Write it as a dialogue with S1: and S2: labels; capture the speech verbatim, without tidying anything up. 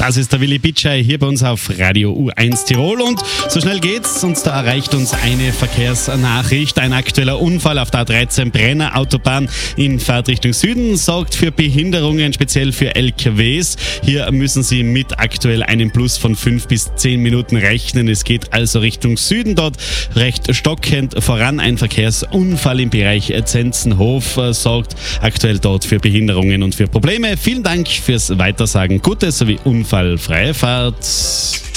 S1: Das ist der Willi Bitschei hier bei uns auf Radio U eins Tirol und so schnell geht's und da erreicht uns eine Verkehrsnachricht. Ein aktueller Unfall auf der A dreizehn Brenner Autobahn in Fahrtrichtung Süden sorgt für Behinderungen, speziell für L K Ws. Hier müssen Sie mit aktuell einem Plus von fünf bis zehn Minuten rechnen. Es geht also Richtung Süden, dort recht stockend voran. Ein Verkehrsunfall im Bereich Zenzenhof sorgt aktuell dort für Behinderungen und für Probleme. Vielen Dank fürs Weitersagen. Gute sowie unfallfreie Fahrt.